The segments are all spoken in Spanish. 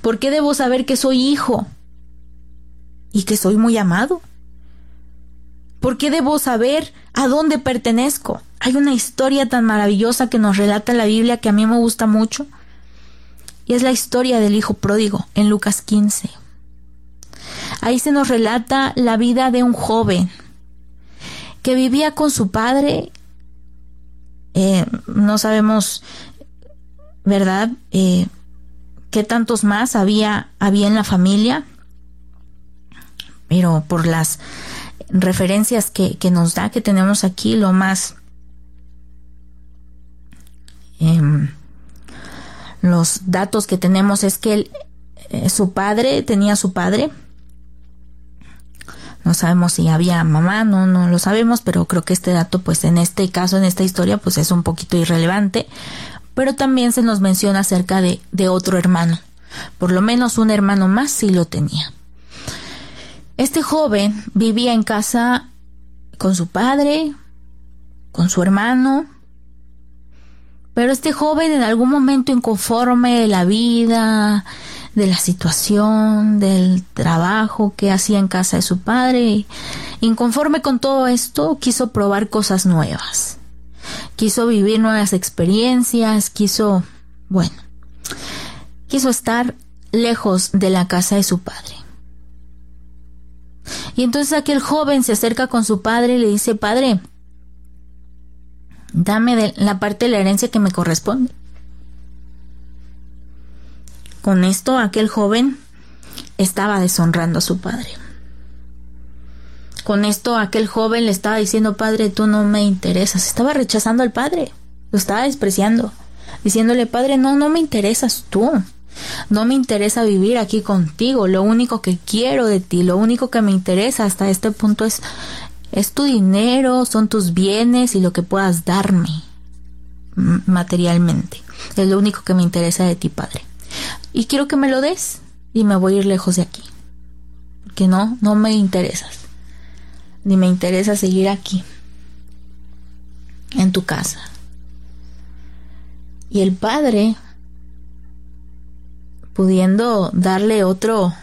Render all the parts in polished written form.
¿Por qué debo saber que soy hijo y que soy muy amado? ¿Por qué debo saber a dónde pertenezco? Hay una historia tan maravillosa que nos relata la Biblia que a mí me gusta mucho, y es la historia del hijo pródigo en Lucas 15. Ahí se nos relata la vida de un joven que vivía con su padre. No sabemos, ¿verdad?, qué tantos más había en la familia, pero por las referencias que nos da, que tenemos aquí, lo más los datos que tenemos es que tenía su padre. No sabemos si había mamá, no lo sabemos, pero creo que este dato, pues en este caso, en esta historia, pues es un poquito irrelevante. Pero también se nos menciona acerca de otro hermano. Por lo menos un hermano más sí lo tenía. Este joven vivía en casa con su padre, con su hermano, pero este joven en algún momento, inconforme de la vida, de la situación, del trabajo que hacía en casa de su padre, inconforme con todo esto, quiso probar cosas nuevas, quiso vivir nuevas experiencias, quiso estar lejos de la casa de su padre. Y entonces aquel joven se acerca con su padre y le dice: padre, dame la parte de la herencia que me corresponde. Con esto aquel joven estaba deshonrando a su padre. Con esto aquel joven le estaba diciendo: padre, tú no me interesas. Estaba rechazando al padre, lo estaba despreciando, diciéndole: padre, no me interesas tú. No me interesa vivir aquí contigo. Lo único que quiero de ti, lo único que me interesa hasta este punto es tu dinero, son tus bienes y lo que puedas darme materialmente. Es lo único que me interesa de ti, padre. Y quiero que me lo des y me voy a ir lejos de aquí. Porque no me interesas. Ni me interesa seguir aquí, en tu casa. Y el padre, pudiendo darle otra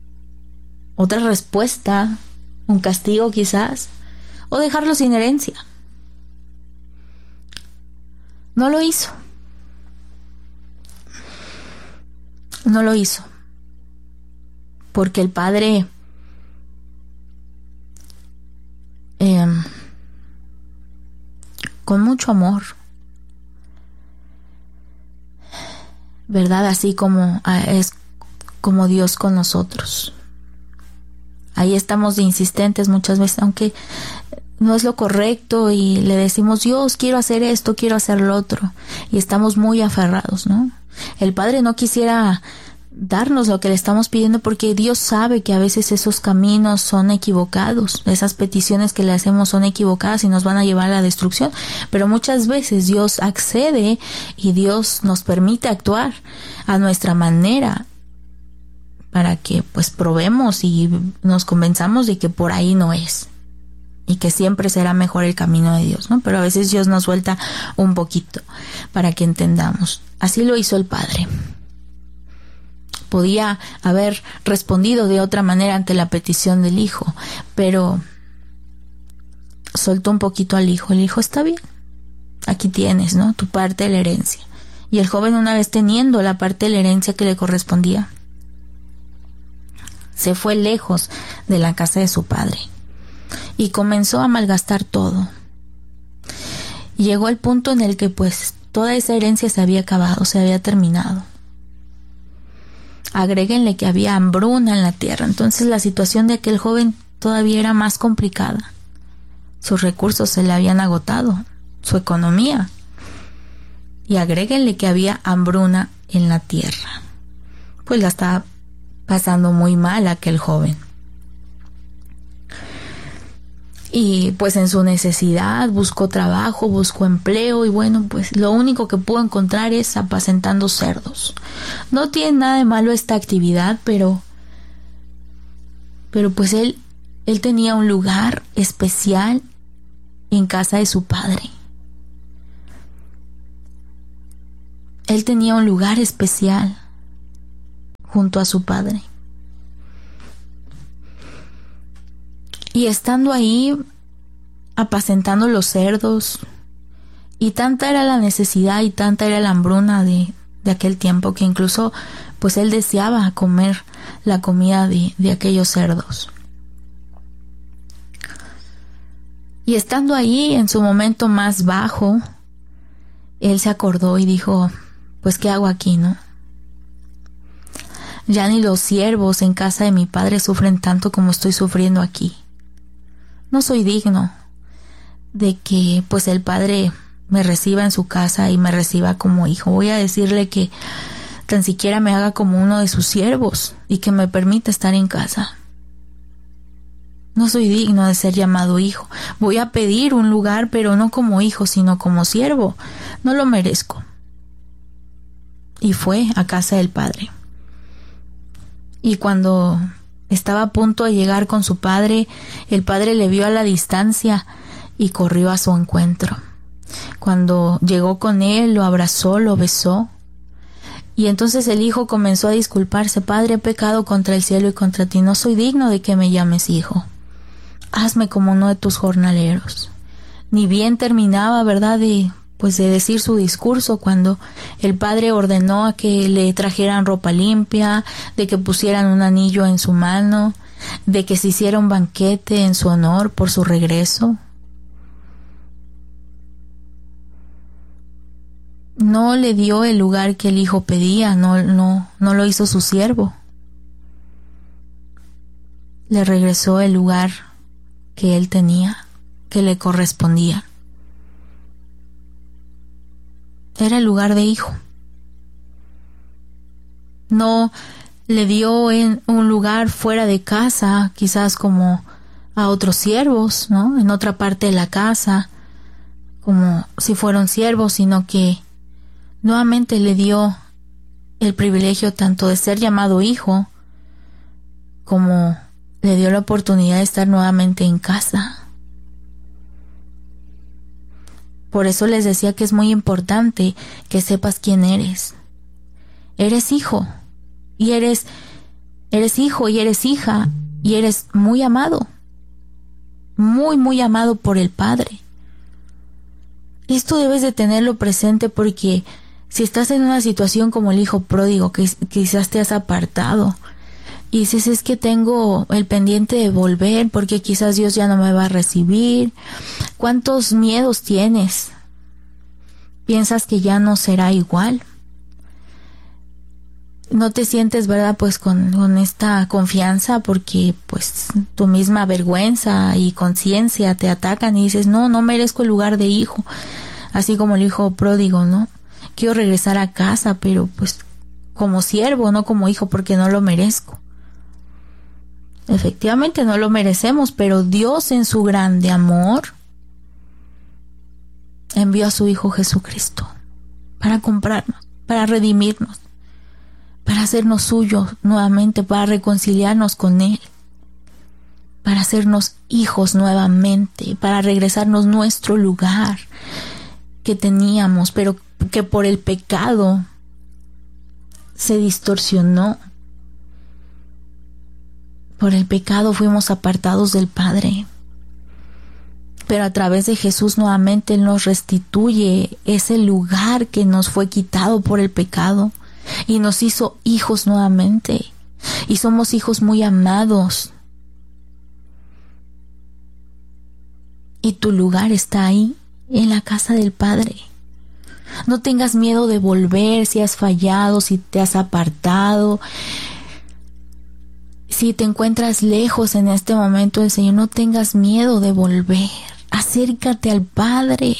respuesta, un castigo quizás, o dejarlo sin herencia, no lo hizo. No lo hizo. Porque el padre con mucho amor, ¿verdad? Así como es como Dios con nosotros. Ahí estamos de insistentes muchas veces, aunque no es lo correcto, y le decimos: Dios, quiero hacer esto, quiero hacer lo otro, y estamos muy aferrados, ¿no? El Padre no quisiera darnos lo que le estamos pidiendo porque Dios sabe que a veces esos caminos son equivocados, esas peticiones que le hacemos son equivocadas y nos van a llevar a la destrucción, pero muchas veces Dios accede y Dios nos permite actuar a nuestra manera para que pues probemos y nos convenzamos de que por ahí no es y que siempre será mejor el camino de Dios, ¿no? Pero a veces Dios nos suelta un poquito para que entendamos. Así lo hizo el Padre. Podía haber respondido de otra manera ante la petición del hijo, pero soltó un poquito al hijo. El hijo: está bien, aquí tienes, ¿no?, tu parte de la herencia. Y el joven, una vez teniendo la parte de la herencia que le correspondía, se fue lejos de la casa de su padre y comenzó a malgastar todo. Llegó el punto en el que pues toda esa herencia se había acabado, se había terminado. Agréguenle que había hambruna en la tierra, entonces la situación de aquel joven todavía era más complicada. Sus recursos se le habían agotado, su economía. Y agréguenle que había hambruna en la tierra. Pues la estaba pasando muy mal aquel joven. Y pues en su necesidad buscó trabajo, buscó empleo, y bueno, pues lo único que pudo encontrar es apacentando cerdos. No tiene nada de malo esta actividad, pero pues él tenía un lugar especial en casa de su padre. Él tenía un lugar especial junto a su padre. Y estando ahí, apacentando los cerdos, y tanta era la necesidad y tanta era la hambruna de aquel tiempo, que incluso pues él deseaba comer la comida de aquellos cerdos. Y estando ahí en su momento más bajo, él se acordó y dijo, pues ¿qué hago aquí, no? Ya ni los siervos en casa de mi padre sufren tanto como estoy sufriendo aquí. No soy digno de que pues el padre me reciba en su casa y me reciba como hijo. Voy a decirle que tan siquiera me haga como uno de sus siervos y que me permita estar en casa. No soy digno de ser llamado hijo. Voy a pedir un lugar, pero no como hijo, sino como siervo. No lo merezco. Y fue a casa del padre. Y cuando estaba a punto de llegar con su padre, el padre le vio a la distancia y corrió a su encuentro. Cuando llegó con él, lo abrazó, lo besó. Y entonces el hijo comenzó a disculparse. Padre, he pecado contra el cielo y contra ti. No soy digno de que me llames hijo. Hazme como uno de tus jornaleros. Ni bien terminaba, ¿verdad?, de decir su discurso, cuando el padre ordenó a que le trajeran ropa limpia, de que pusieran un anillo en su mano, de que se hiciera un banquete en su honor por su regreso. No le dio el lugar que el hijo pedía, no lo hizo su siervo. Le regresó el lugar que él tenía, que le correspondía. Era el lugar de hijo. No le dio en un lugar fuera de casa, quizás como a otros siervos, ¿no?, en otra parte de la casa, como si fueran siervos, sino que nuevamente le dio el privilegio tanto de ser llamado hijo, como le dio la oportunidad de estar nuevamente en casa. Por eso les decía que es muy importante que sepas quién eres. Eres hijo, y eres hijo, y eres hija, y eres muy amado. Muy, muy amado por el Padre. Esto debes de tenerlo presente, porque si estás en una situación como el hijo pródigo, que quizás te has apartado, y dices, es que tengo el pendiente de volver porque quizás Dios ya no me va a recibir. ¿Cuántos miedos tienes? ¿Piensas que ya no será igual? No te sientes, ¿verdad?, pues con esta confianza, porque pues tu misma vergüenza y conciencia te atacan y dices, no merezco el lugar de hijo, así como el hijo pródigo, ¿no? Quiero regresar a casa, pero pues como siervo, no como hijo, porque no lo merezco. Efectivamente no lo merecemos, pero Dios en su grande amor envió a su Hijo Jesucristo para comprarnos, para redimirnos, para hacernos suyos nuevamente, para reconciliarnos con Él, para hacernos hijos nuevamente, para regresarnos nuestro lugar que teníamos, pero que por el pecado se distorsionó. Por el pecado fuimos apartados del Padre. Pero a través de Jesús nuevamente Él nos restituye ese lugar que nos fue quitado por el pecado y nos hizo hijos nuevamente. Y somos hijos muy amados. Y tu lugar está ahí, en la casa del Padre. No tengas miedo de volver si has fallado, si te has apartado. Si te encuentras lejos en este momento del Señor, no tengas miedo de volver. Acércate al Padre.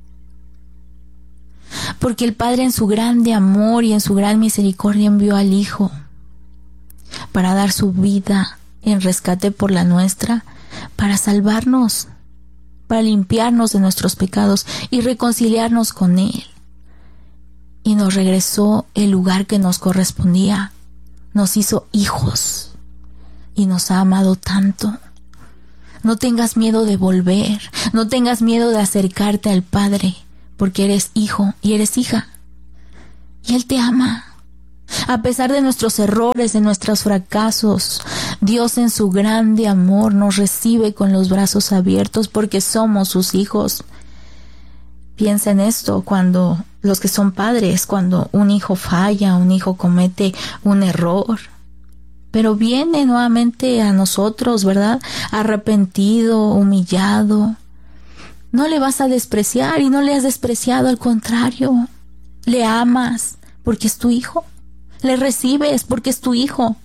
Porque el Padre en su grande amor y en su gran misericordia envió al Hijo para dar su vida en rescate por la nuestra, para salvarnos, para limpiarnos de nuestros pecados y reconciliarnos con Él. Y nos regresó el lugar que nos correspondía. Nos hizo hijos. Y nos ha amado tanto. No tengas miedo de volver. No tengas miedo de acercarte al Padre, porque eres hijo y eres hija. Y Él te ama. A pesar de nuestros errores, de nuestros fracasos, Dios en su grande amor nos recibe con los brazos abiertos porque somos sus hijos. Piensa en esto cuando los que son padres, cuando un hijo falla, un hijo comete un error, pero viene nuevamente a nosotros, ¿verdad? Arrepentido, humillado. No le vas a despreciar y no le has despreciado, al contrario, le amas porque es tu hijo. Le recibes porque es tu hijo.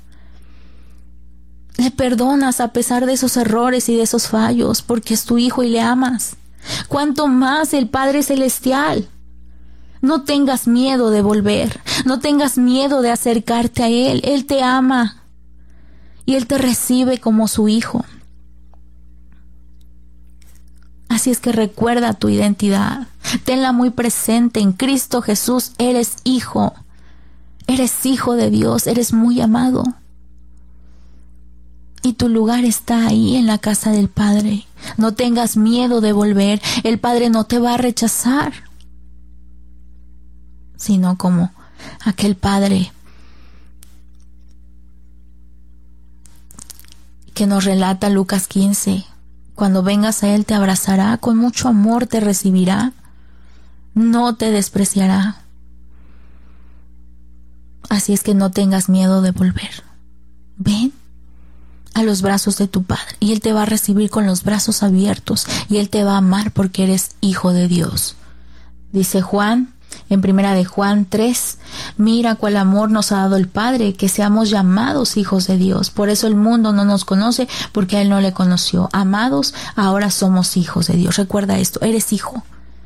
Le perdonas a pesar de esos errores y de esos fallos porque es tu hijo y le amas. Cuanto más el Padre Celestial. No tengas miedo de volver. No tengas miedo de acercarte a Él. Él te ama. Y Él te recibe como su hijo. Así es que recuerda tu identidad. Tenla muy presente. En Cristo Jesús eres hijo. Eres hijo de Dios, eres muy amado. Y tu lugar está ahí en la casa del Padre. No tengas miedo de volver. El Padre no te va a rechazar. Sino como aquel Padre que nos relata Lucas 15. Cuando vengas a Él te abrazará, con mucho amor te recibirá. No te despreciará. Así es que no tengas miedo de volver. Ven a los brazos de tu Padre y Él te va a recibir con los brazos abiertos y Él te va a amar porque eres hijo de Dios. Dice Juan, en 1 Juan 3, mira cuál amor nos ha dado el Padre, que seamos llamados hijos de Dios. Por eso el mundo no nos conoce, porque a Él no le conoció. Amados, ahora somos hijos de Dios. Recuerda esto, eres hijo.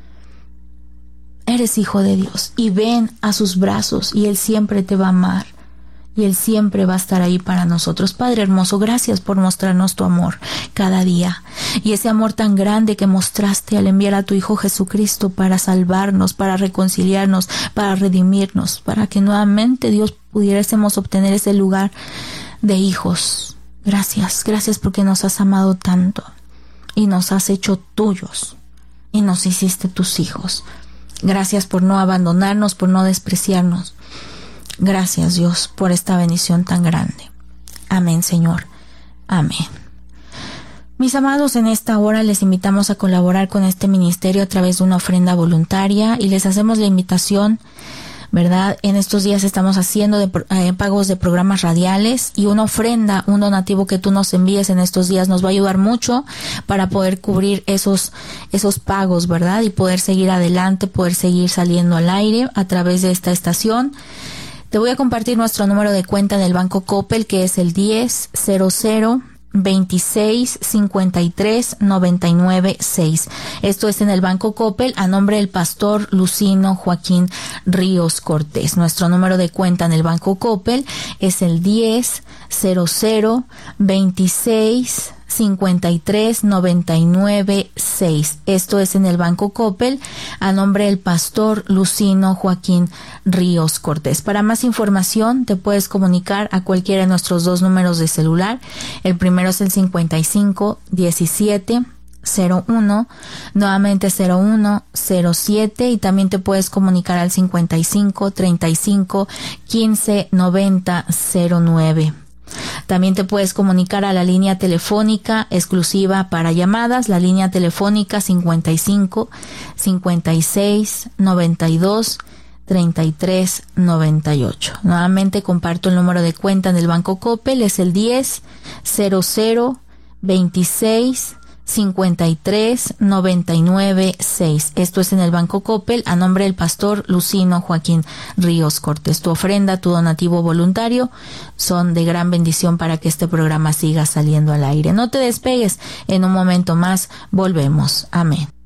Eres hijo de Dios y ven a sus brazos y Él siempre te va a amar y Él siempre va a estar ahí para nosotros. Padre hermoso, gracias por mostrarnos tu amor cada día y ese amor tan grande que mostraste al enviar a tu Hijo Jesucristo para salvarnos, para reconciliarnos, para redimirnos, para que nuevamente, Dios, pudiésemos obtener ese lugar de hijos. Gracias, gracias porque nos has amado tanto y nos has hecho tuyos y nos hiciste tus hijos. Gracias por no abandonarnos, por no despreciarnos. Gracias, Dios, por esta bendición tan grande. Amén, Señor. Amén. Mis amados, en esta hora les invitamos a colaborar con este ministerio a través de una ofrenda voluntaria y les hacemos la invitación, ¿verdad? En estos días estamos haciendo pagos de programas radiales y una ofrenda, un donativo que tú nos envíes en estos días nos va a ayudar mucho para poder cubrir esos pagos, ¿verdad? Y poder seguir adelante, poder seguir saliendo al aire a través de esta estación. Te voy a compartir nuestro número de cuenta del Banco Coppel, que es el 10-00-26-53-99-6. Esto es en el Banco Coppel a nombre del pastor Lucino Joaquín Ríos Cortés. Nuestro número de cuenta en el Banco Coppel es el 10-00-26-53-99-6. Esto es en el Banco Coppel a nombre del pastor Lucino Joaquín Ríos Cortés. Para más información te puedes comunicar a cualquiera de nuestros dos números de celular. El primero es el 551701, nuevamente 0107, y también te puedes comunicar al 5535159009. También te puedes comunicar a la línea telefónica exclusiva para llamadas, la línea telefónica 55 56 92 33 98. Nuevamente comparto el número de cuenta en el Banco Coppel, es el 10-00-26-53-99-6. Esto es en el Banco Coppel a nombre del pastor Lucino Joaquín Ríos Cortés. Tu ofrenda, tu donativo voluntario son de gran bendición para que este programa siga saliendo al aire. No te despegues, en un momento más volvemos. Amén.